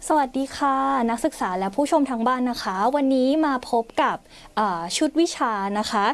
สวัสดีค่ะนักศึกษาและผู้ชมทางบ้านนะคะวันนี้มาพบกับชุดวิชานะคะ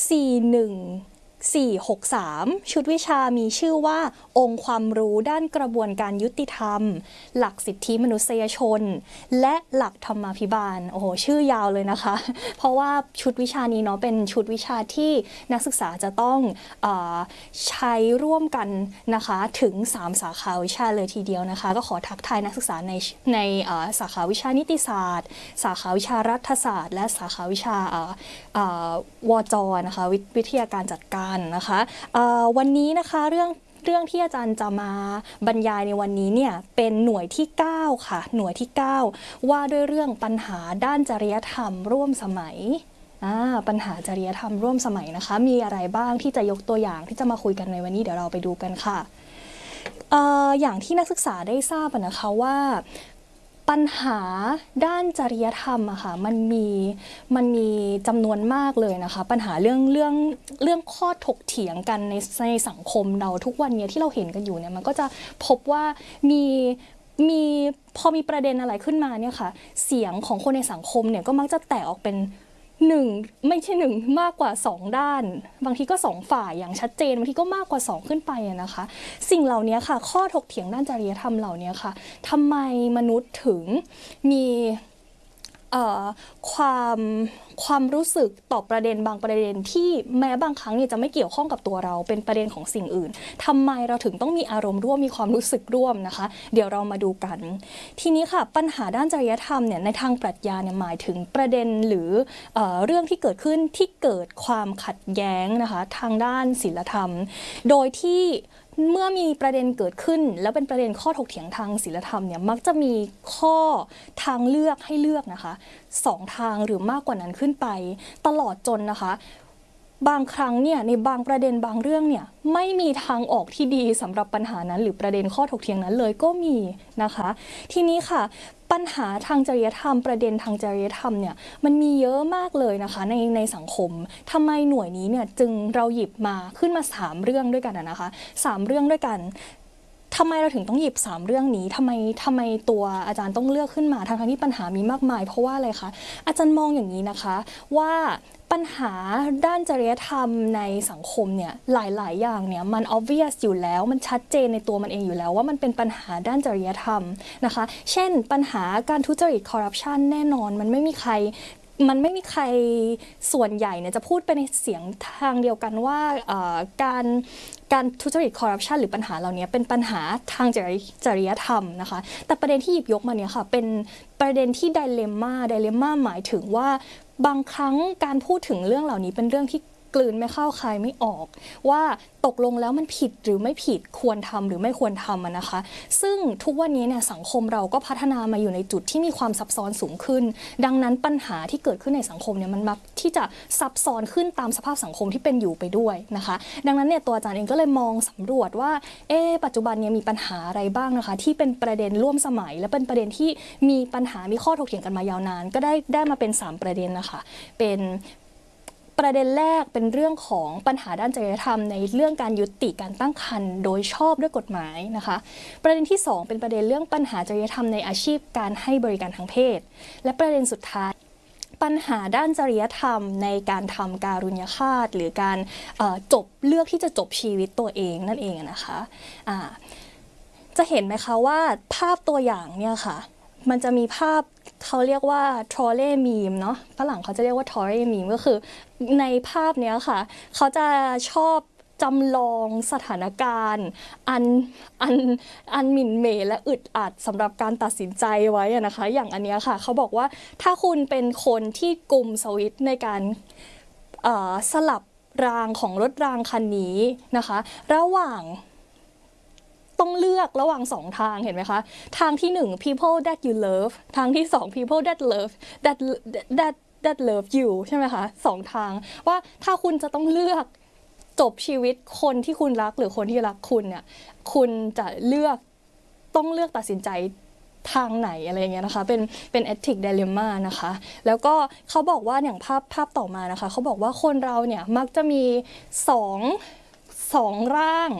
41463ชุดวิชามีชื่อว่าองค์ความรู้ด้านกระบวนการยุติธรรมหลักสิทธิมนุษยชนและหลักธรรมาภิบาลโอ้โหชื่อยาวเลยนะคะเพราะว่าชุดวิชานี้เนาะเป็นชุดวิชาที่นักศึกษาจะต้องใช้ร่วมกันนะคะถึง3สาขาวิชาเลยทีเดียวนะคะก็ขอทักทายนักศึกษาในสาขาวิชานิติศาสตร์สาขาวิชารัฐศาสตร์และสาขาวิชาวจนะคะวิทยาการจัดการนะคะวันนี้นะคะเรื่องที่อาจารย์จะมาบรรยายในวันนี้เนี่ยเป็นหน่วยที่9ค่ะหน่วยที่9ว่าด้วยเรื่องปัญหาด้านจริยธรรมร่วมสมัยปัญหาจริยธรรมร่วมสมัยนะคะมีอะไรบ้างที่จะยกตัวอย่างที่จะมาคุยกันในวันนี้เดี๋ยวเราไปดูกันค่ะอย่างที่นักศึกษาได้ทราบนะคะว่าปัญหาด้านจริยธรรมอะค่ะมันมีจำนวนมากเลยนะคะปัญหาเรื่องข้อถกเถียงกันในสังคมเราทุกวันนี้ที่เราเห็นกันอยู่เนี่ยมันก็จะพบว่าพอมีประเด็นอะไรขึ้นมาเนี่ยค่ะเสียงของคนในสังคมเนี่ยก็มักจะแตกออกเป็นไม่ใช่มากกว่า2ด้านบางทีก็2ฝ่ายอย่างชัดเจนบางทีก็มากกว่า2ขึ้นไปนะคะสิ่งเหล่านี้ค่ะข้อถกเถียงด้านจริยธรรมเหล่านี้ค่ะทำไมมนุษย์ถึงมีความรู้สึกต่อประเด็นบางประเด็นที่แม้บางครั้งเนี่ยจะไม่เกี่ยวข้องกับตัวเราเป็นประเด็นของสิ่งอื่นทำไมเราถึงต้องมีอารมณ์ร่วมมีความรู้สึกร่วมนะคะเดี๋ยวเรามาดูกันทีนี้ค่ะปัญหาด้านจริยธรรมเนี่ยในทางปรัชญาเนี่ยหมายถึงประเด็นหรือเรื่องที่เกิดขึ้นที่เกิดความขัดแย้งนะคะทางด้านศีลธรรมโดยที่เมื่อมีประเด็นเกิดขึ้นแล้วเป็นประเด็นข้อถกเถียงทางศีลธรรมเนี่ยมักจะมีข้อทางเลือกให้เลือกนะคะ2ทางหรือมากกว่านั้นขึ้นไปตลอดจนนะคะบางครั้งเนี่ยในบางประเด็นบางเรื่องเนี่ยไม่มีทางออกที่ดีสำหรับปัญหานั้นหรือประเด็นข้อถกเถียงนั้นเลยก็มีนะคะทีนี้ค่ะปัญหาทางจริยธรรมประเด็นทางจริยธรรมเนี่ยมันมีเยอะมากเลยนะคะในสังคมทำไมหน่วยนี้เนี่ยจึงเราหยิบมาขึ้นมา3เรื่องด้วยกันนะคะ3เรื่องด้วยกันทำไมเราถึงต้องหยิบ3เรื่องนี้ทำไมตัวอาจารย์ต้องเลือกขึ้นมาทั้งที่ปัญหามีมากมายเพราะว่าอะไรคะอาจารย์มองอย่างนี้นะคะว่าปัญหาด้านจริยธรรมในสังคมเนี่ยหลายๆอย่างเนี่ยมัน obvious อยู่แล้วมันชัดเจนในตัวมันเองอยู่แล้วว่ามันเป็นปัญหาด้านจริยธรรมนะคะเช่นปัญหาการทุจริตคอร์รัปชันแน่นอนมันไม่มีใครส่วนใหญ่เนี่ยจะพูดไปในเสียงทางเดียวกันว่าการทุจริตคอร์รัปชันหรือปัญหาเหล่านี้เป็นปัญหาทางจริยธรรมนะคะแต่ประเด็นที่หยิบยกมาเนี่ยค่ะเป็นประเด็นที่ไดเลมม่าหมายถึงว่าบางครั้งการพูดถึงเรื่องเหล่านี้เป็นเรื่องที่กลืนไม่เข้าคายไม่ออกว่าตกลงแล้วมันผิดหรือไม่ผิดควรทำหรือไม่ควรทำนะคะซึ่งทุกวันนี้เนี่ยสังคมเราก็พัฒนามาอยู่ในจุดที่มีความซับซ้อนสูงขึ้นดังนั้นปัญหาที่เกิดขึ้นในสังคมเนี่ยมันมักที่จะซับซ้อนขึ้นตามสภาพสังคมที่เป็นอยู่ไปด้วยนะคะดังนั้นเนี่ยตัวอาจารย์เองก็เลยมองสำรวจว่าปัจจุบันเนี่ยมีปัญหาอะไรบ้างนะคะที่เป็นประเด็นร่วมสมัยและเป็นประเด็นที่มีปัญหามีข้อถกเถียงกันมายาวนานก็ได้มาเป็น3ประเด็นนะคะเป็นประเด็นแรกเป็นเรื่องของปัญหาด้านจริยธรรมในเรื่องการยุติการตั้งครรภ์โดยชอบด้วยกฎหมายนะคะประเด็นที่2เป็นประเด็นเรื่องปัญหาจริยธรรมในอาชีพการให้บริการทางเพศและประเด็นสุดท้ายปัญหาด้านจริยธรรมในการทำการุญยฆาตหรือการเลือกที่จะจบชีวิตตัวเองนั่นเองนะคะจะเห็นไหมคะว่าภาพตัวอย่างเนี่ยค่ะมันจะมีภาพเขาเรียกว่าทรอเล่มีมเนาะฝรั่งเขาจะเรียกว่าทรอเล่มีมก็คือในภาพเนี้ยค่ะเขาจะชอบจำลองสถานการณ์อันหมิ่นเหม่และอึดอัดสำหรับการตัดสินใจไว้นะคะอย่างอันเนี้ยค่ะเขาบอกว่าถ้าคุณเป็นคนที่กุมสวิตช์ในการสลับรางของรถรางคันนี้นะคะระหว่างต้องเลือกระหว่าง2ทางเห็นไหมคะทางที่1 people that you love ทางที่2 people that love you ใช่ไหมคะ2ทางว่าถ้าคุณจะต้องเลือกจบชีวิตคนที่คุณรักหรือคนที่รักคุณเนี่ยคุณจะต้องเลือกตัดสินใจทางไหนอะไรอย่างเงี้ยนะคะเป็น ethic dilemma นะคะแล้วก็เขาบอกว่าอย่างภาพต่อมานะคะเขาบอกว่าคนเราเนี่ยมักจะมี2 2ร่าง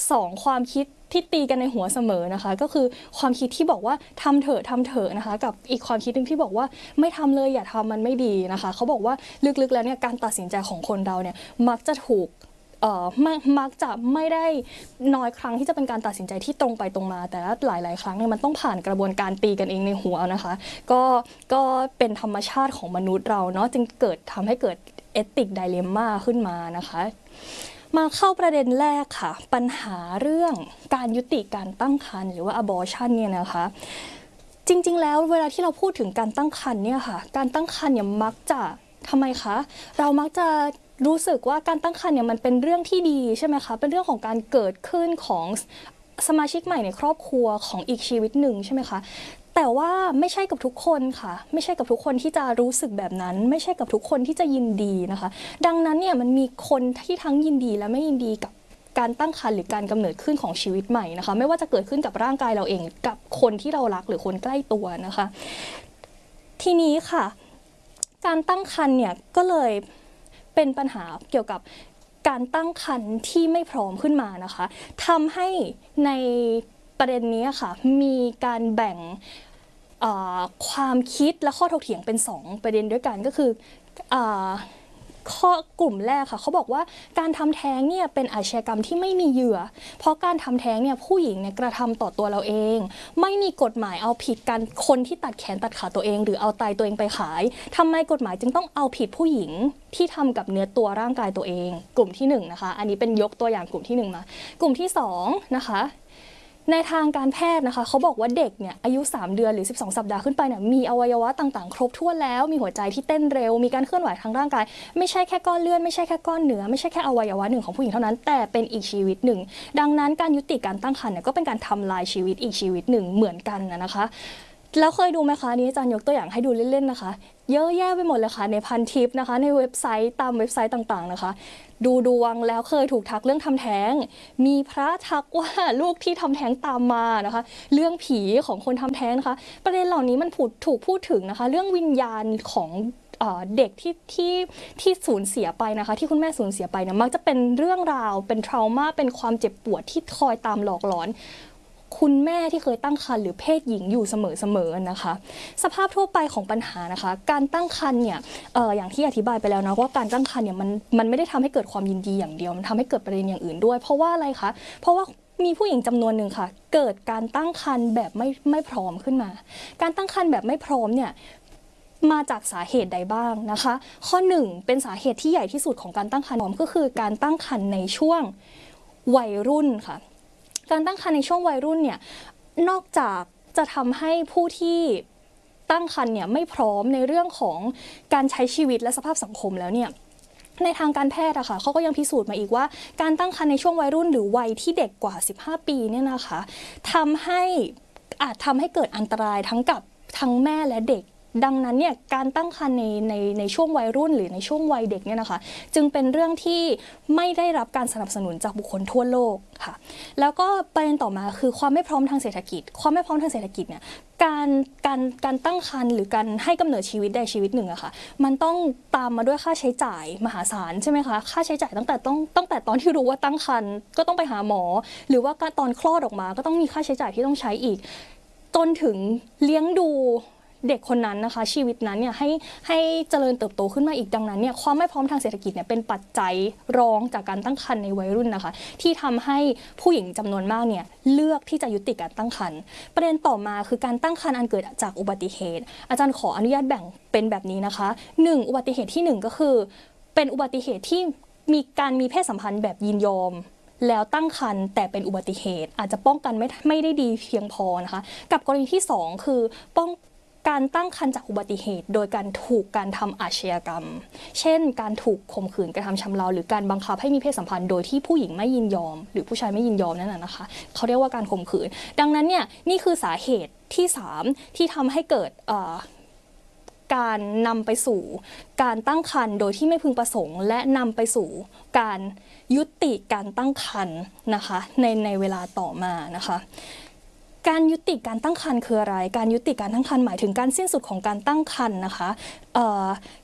2ความคิดที่ตีกันในหัวเสมอนะคะก็คือความคิดที่บอกว่าทำเถอะนะคะกับอีกความคิดหนึ่งที่บอกว่าไม่ทำเลยอย่าทำมันไม่ดีนะคะเขาบอกว่าลึกๆแล้วเนี่ยการตัดสินใจของคนเราเนี่ยมักจะถูกมักจะไม่ได้น้อยครั้งที่จะเป็นการตัดสินใจที่ตรงไปตรงมาแต่หลายๆครั้งเนี่ยมันต้องผ่านกระบวนการตีกันเองในหัวนะคะก็เป็นธรรมชาติของมนุษย์เราเนาะจึงทำให้เกิดเอติกไดเลมม่าขึ้นมานะคะมาเข้าประเด็นแรกค่ะปัญหาเรื่องการยุติการตั้งครรภ์หรือว่า abortion เนี่ยนะคะจริงๆแล้วเวลาที่เราพูดถึงการตั้งครรภ์เนี่ยค่ะการตั้งครรภ์เนี่ยมักจะทำไมคะเรามักจะรู้สึกว่าการตั้งครรภ์เนี่ยมันเป็นเรื่องที่ดีใช่ไหมคะเป็นเรื่องของการเกิดขึ้นของสมาชิกใหม่ในครอบครัวของอีกชีวิตหนึ่งใช่ไหมคะแต่ว่าไม่ใช่กับทุกคนค่ะไม่ใช่กับทุกคนที่จะรู้สึกแบบนั้นไม่ใช่กับทุกคนที่จะยินดีนะคะดังนั้นเนี่ยมันมีคนที่ทั้งยินดีและไม่ยินดีกับการตั้งครรภ์หรือการกำเนิดขึ้นของชีวิตใหม่นะคะไม่ว่าจะเกิดขึ้นกับร่างกายเราเองกับคนที่เรารักหรือคนใกล้ตัวนะคะทีนี้ค่ะการตั้งครรภ์เนี่ยก็เลยเป็นปัญหาเกี่ยวกับการตั้งครรภ์ที่ไม่พร้อมขึ้นมานะคะทำให้ในประเด็นนี้ค่ะมีการแบ่งความคิดและข้อถกเถียงเป็น2ประเด็นด้วยกันก็คือข้อกลุ่มแรกค่ะเขาบอกว่าการทำแท้งเนี่ยเป็นอาชญากรรมที่ไม่มีเหยื่อเพราะการทำแท้งเนี่ยผู้หญิงเนี่ยกระทำต่อตัวเราเองไม่มีกฎหมายเอาผิดกันคนที่ตัดแขนตัดขาตัวเองหรือเอาไตตัวเองไปขายทำไมกฎหมายจึงต้องเอาผิดผู้หญิงที่ทำกับเนื้อตัวร่างกายตัวเองกลุ่มที่1นะคะอันนี้เป็นยกตัวอย่างกลุ่มที่1มากลุ่มที่2นะคะในทางการแพทย์นะคะเขาบอกว่าเด็กเนี่ยอายุ3เดือนหรือ12สัปดาห์ขึ้นไปเนี่ยมีอวัยวะต่างๆครบถ้วนแล้วมีหัวใจที่เต้นเร็วมีการเคลื่อนไหวทางร่างกายไม่ใช่แค่ก้อนเลือดไม่ใช่แค่ก้อนเนื้อไม่ใช่แค่อวัยวะหนึ่งของผู้หญิงเท่านั้นแต่เป็นอีกชีวิตหนึ่งดังนั้นการยุติการตั้งครรภ์เนี่ยก็เป็นการทำลายชีวิตอีกชีวิตหนึ่งเหมือนกันนะคะแล้วเคยดูไหมคะนี้อาจารย์ยกตัวอย่างให้ดูเล่นๆนะคะเยอะแยะไปหมดเลยค่ะในพันทิปนะคะในเว็บไซต์ตามเว็บไซต์ต่างๆนะคะดูดวงแล้วเคยถูกทักเรื่องทำแท้งมีพระทักว่าลูกที่ทำแท้งตามมานะคะเรื่องผีของคนทำแท้งนะคะประเด็นเหล่านี้มันถูกพูดถึงนะคะเรื่องวิญญาณของเด็กที่สูญเสียไปนะคะที่คุณแม่สูญเสียไปเนี่ยมักจะเป็นเรื่องราวเป็นทราอุม่าเป็นความเจ็บปวดที่คอยตามหลอกหลอนคุณแม่ที่เคยตั้งครรภ์หรือเพศหญิงอยู่เสมอนะคะสภาพทั่วไปของปัญหานะคะการตั้งครรภ์เนี่ยอย่างที่อธิบายไปแล้วนะว่าการตั้งครรภ์เนี่ยมันไม่ได้ทำให้เกิดความยินดีอย่างเดียวมันทำให้เกิดประเด็นอย่างอื่นด้วยเพราะว่าอะไรคะเพราะว่ามีผู้หญิงจำนวนหนึ่งค่ะเกิดการตั้งครรภ์แบบไม่พร้อมขึ้นมาการตั้งครรภ์แบบไม่พร้อมเนี่ยมาจากสาเหตุใดบ้างนะคะข้อ1เป็นสาเหตุที่ใหญ่ที่สุดของการตั้งครรภ์ก็คือการตั้งครรภ์ในช่วงวัยรุ่นค่ะการตั้งครรภ์ในช่วงวัยรุ่นเนี่ยนอกจากจะทำให้ผู้ที่ตั้งครรภ์เนี่ยไม่พร้อมในเรื่องของการใช้ชีวิตและสภาพสังคมแล้วเนี่ยในทางการแพทย์อะค่ะเขาก็ยังพิสูจน์มาอีกว่าการตั้งครรภ์ในช่วงวัยรุ่นหรือวัยที่เด็กกว่า15ปีเนี่ยนะคะอาจทำให้เกิดอันตรายทั้งแม่และเด็กดังนั้นเนี่ยการตั้งครรภ์ในช่วงวัยรุ่นหรือในช่วงวัยเด็กเนี่ยนะคะจึงเป็นเรื่องที่ไม่ได้รับการสนับสนุนจากบุคคลทั่วโลกค่ะแล้วก็ประเด็นต่อมาคือความไม่พร้อมทางเศรษฐกิจความไม่พร้อมทางเศรษฐกิจเนี่ยการตั้งครรภ์หรือการให้กำเนิดชีวิตใดชีวิตหนึ่งอะค่ะมันต้องตามมาด้วยค่าใช้จ่ายมหาศาลใช่ไหมคะค่าใช้จ่ายตั้งแต่ตอนที่รู้ว่าตั้งครรภ์ก็ต้องไปหาหมอหรือว่าตอนคลอดออกมาก็ต้องมีค่าใช้จ่ายที่ต้องใช้อีกจนถึงเลี้ยงดูเด็กคนนั้นนะคะชีวิตนั้นเนี่ยให้เจริญเติบโตขึ้นมาอีกดังนั้นเนี่ยความไม่พร้อมทางเศรษฐกิจเนี่ยเป็นปัจจัยรองจากการตั้งครรภ์ในวัยรุ่นนะคะที่ทำให้ผู้หญิงจำนวนมากเนี่ยเลือกที่จะยุติการตั้งครรภ์ประเด็นต่อมาคือการตั้งครรภ์อันเกิดจากอุบัติเหตุอาจารย์ขออนุญาตแบ่งเป็นแบบนี้นะคะ1อุบัติเหตุที่1ก็คือเป็นอุบัติเหตุที่มีเพศสัมพันธ์แบบยินยอมแล้วตั้งครรภ์แต่เป็นอุบัติเหตุอาจจะป้องกันไม่ได้ดีเพียงพอนะคะกับกรณีที่2คือการตั้งครรภ์จากอุบัติเหตุโดยการทำอาชญากรรมเช่นการถูกข่มขืนกระทำชำเราหรือการบังคับให้มีเพศสัมพันธ์โดยที่ผู้หญิงไม่ยินยอมหรือผู้ชายไม่ยินยอมนั่นนะคะเขาเรียกว่าการข่มขืนดังนั้นเนี่ยนี่คือสาเหตุที่3ที่ทำให้เกิดการนำไปสู่การตั้งครรภ์โดยที่ไม่พึงประสงค์และนำไปสู่การยุติการตั้งครรภ์นะคะในเวลาต่อมานะคะการยุติการตั้งครรภ์คืออะไรการยุติการตั้งครรภ์หมายถึงการสิ้นสุดของการตั้งครรภ์นะคะ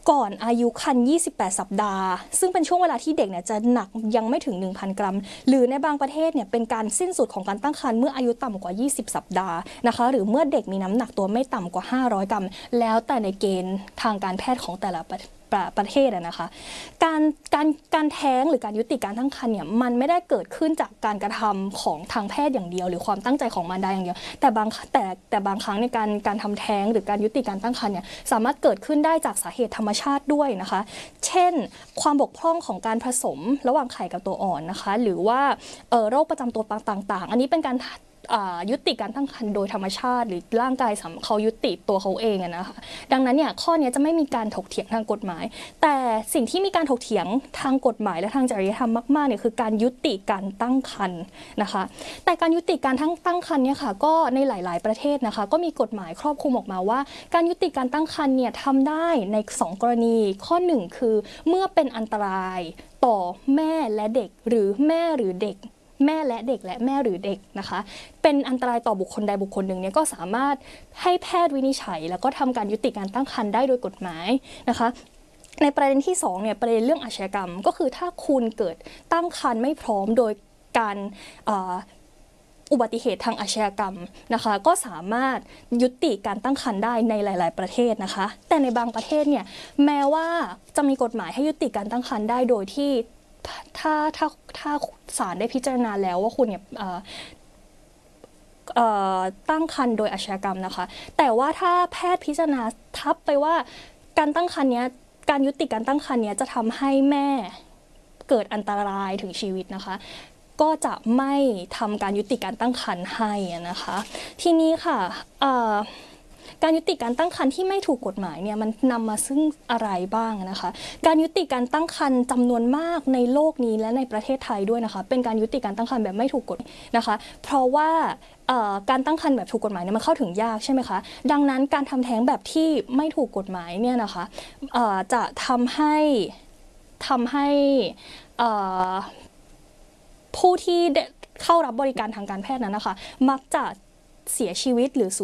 ก่อนอายุครรภ์28 สัปดาห์ซึ่งเป็นช่วงเวลาที่เด็กเนี่ยจะหนักยังไม่ถึง 1,000 กรัมหรือในบางประเทศเนี่ยเป็นการสิ้นสุดของการตั้งครรภ์เมื่ออายุต่ำกว่า20 สัปดาห์นะคะหรือเมื่อเด็กมีน้ำหนักตัวไม่ต่ำกว่า500 กรัมแล้วแต่ในเกณฑ์ทางการแพทย์ของแต่ละประเทศนะคะการแท้งหรือการยุติการตั้งครรภ์เนี่ยมันไม่ได้เกิดขึ้นจากการกระทำของทางแพทย์อย่างเดียวหรือความตั้งใจของมารดาอย่างเดียวแต่บางครั้งในการทำแท้งหรือการยุติการตั้งครรภ์เนี่ยสามารถเกิดขึ้นได้จากสาเหตุธรรมชาติด้วยนะคะเช่นความบกพร่องของการผสมระหว่างไข่กับตัวอ่อนนะคะหรือว่าโรคประจำตัวต่างๆอันนี้เป็นการยุติการตั้งครรภ์โดยธรรมชาติหรือร่างกายเขายุติตัวเขาเองนะคะดังนั้นเนี่ยข้อนี้จะไม่มีการถกเถียงทางกฎหมายแต่สิ่งที่มีการถกเถียงทางกฎหมายและทางจริยธรรมมากๆเนี่ยคือการยุติการตั้งครรภ์นะคะแต่การยุติการตั้งครรภ์เนี่ยค่ะก็ในหลายๆประเทศนะคะก็มีกฎหมายครอบคลุมออกมาว่าการยุติการตั้งครรภ์เนี่ยทำได้ใน2 กรณีข้อ1คือเมื่อเป็นอันตรายต่อแม่และเด็กหรือแม่หรือเด็กแม่และเด็กและแม่หรือเด็กนะคะเป็นอันตรายต่อบุคคลใดบุคคลหนึ่งเนี่ยก็สามารถให้แพทย์วินิจฉัยแล้วก็ทำการยุติการตั้งครรภ์ได้โดยกฎหมายนะคะในประเด็นที่2เนี่ยประเด็นเรื่องอาชญากรรมก็คือถ้าคุณเกิดตั้งครรภ์ไม่พร้อมโดยการอุบัติเหตุทางอาชญากรรมนะคะก็สามารถยุติการตั้งครรภ์ได้ในหลายๆประเทศนะคะแต่ในบางประเทศเนี่ยแม้ว่าจะมีกฎหมายให้ยุติการตั้งครรภ์ได้โดยที่ถ้าศาลได้พิจารณาแล้วว่าคุณเนี่ยตั้งครรภ์โดยอาชญากรรมนะคะแต่ว่าถ้าแพทย์พิจารณาทับไปว่าการตั้งครรภ์เนี้ยการยุติการตั้งครรภ์เนี้ยจะทำให้แม่เกิดอันตรายถึงชีวิตนะคะก็จะไม่ทำการยุติการตั้งครรภ์ให้นะคะทีนี้ค่ะการยุติการตั้งครรภ์ที่ไม่ถูกกฎหมายเนี่ยมันนำมาซึ่งอะไรบ้างนะคะการยุติการตั้งครรภ์จำนวนมากในโลกนี้และในประเทศไทยด้วยนะคะเป็นการยุติการตั้งครรภ์แบบไม่ถูกกฎนะคะเพราะว่าการตั้งครรภ์แบบถูกกฎหมายเนี่ยมันเข้าถึงยากใช่ไหมคะดังนั้นการทำแท้งแบบที่ไม่ถูกกฎหมายเนี่ยนะคะจะทำให้ผู้ที่เข้ารับบริการทางการแพทย์นั้นนะคะมักจะเสียชีวิตหรือ